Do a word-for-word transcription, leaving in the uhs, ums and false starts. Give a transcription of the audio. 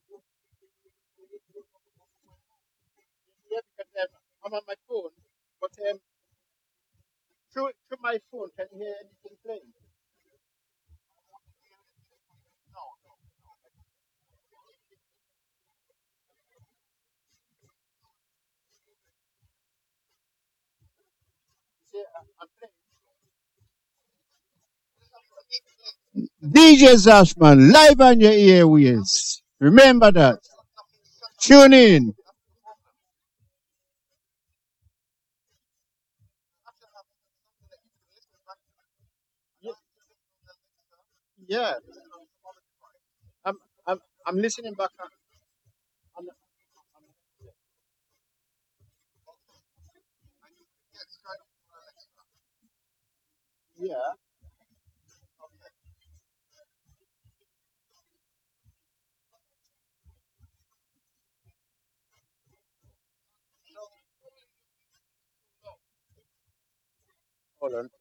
Yeah, because um, I'm on my phone, but um, through through my phone, can you hear anything playing? You see, I'm, I'm playing. D J Zashman, live on your airways. Remember that. Tune in. Ye- Yeah, I'm I'm I'm listening back. On, I'm, yeah. Hold on.